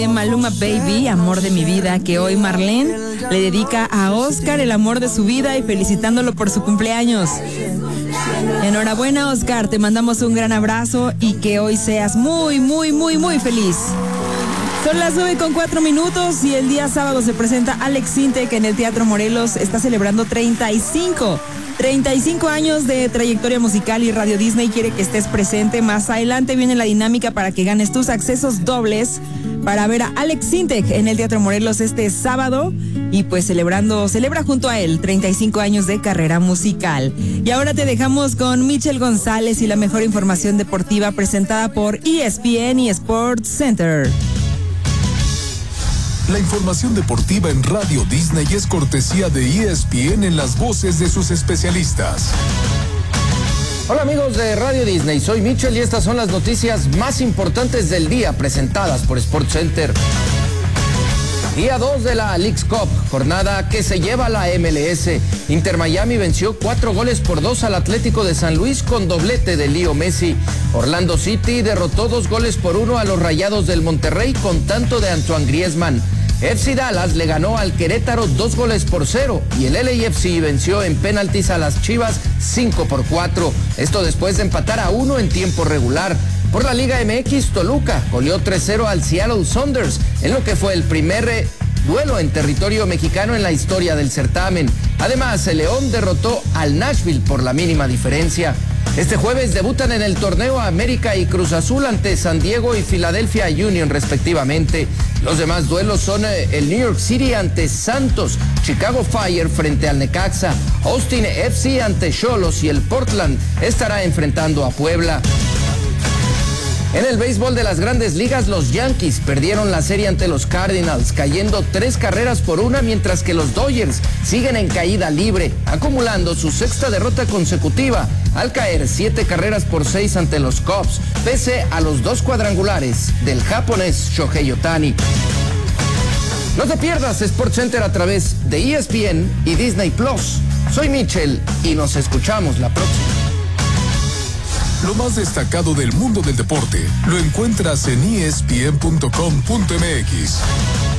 Maluma Baby, amor de mi vida, que hoy Marlene le dedica a Oscar, el amor de su vida, y felicitándolo por su cumpleaños. Enhorabuena, Oscar, te mandamos un gran abrazo y que hoy seas muy, muy, muy, muy feliz. Son las 9:04 y el día sábado se presenta Alex Sintek en el Teatro Morelos. Está celebrando 35 años de trayectoria musical y Radio Disney quiere que estés presente. Más adelante viene la dinámica para que ganes tus accesos dobles para ver a Alex Sintek en el Teatro Morelos este sábado y pues celebra junto a él 35 años de carrera musical. Y ahora te dejamos con Michelle González y la mejor información deportiva presentada por ESPN y Sports Center. La información deportiva en Radio Disney es cortesía de ESPN en las voces de sus especialistas. Hola amigos de Radio Disney, soy Michelle y estas son las noticias más importantes del día presentadas por Sports Center. Día 2 de la Leagues Cup, jornada que se lleva la MLS. Inter Miami venció 4-2 al Atlético de San Luis con doblete de Leo Messi. Orlando City derrotó 2-1 a los Rayados del Monterrey con tanto de Antoine Griezmann. FC Dallas le ganó al Querétaro 2-0 y el LAFC venció en penaltis a las Chivas 5-4. Esto después de empatar a 1 en tiempo regular. Por la Liga MX, Toluca goleó 3-0 al Seattle Sounders en lo que fue el primer duelo en territorio mexicano en la historia del certamen. Además, el León derrotó al Nashville por la mínima diferencia. Este jueves debutan en el torneo América y Cruz Azul ante San Diego y Philadelphia Union respectivamente. Los demás duelos son el New York City ante Santos, Chicago Fire frente al Necaxa, Austin FC ante Xolos y el Portland estará enfrentando a Puebla. En el béisbol de las Grandes Ligas, los Yankees perdieron la serie ante los Cardinals, cayendo 3-1, mientras que los Dodgers siguen en caída libre, acumulando su sexta derrota consecutiva, al caer 7-6 ante los Cubs, pese a los 2 cuadrangulares del japonés Shohei Ohtani. No te pierdas Sports Center a través de ESPN y Disney Plus. Soy Michelle y nos escuchamos la próxima. Lo más destacado del mundo del deporte lo encuentras en ESPN.com.mx.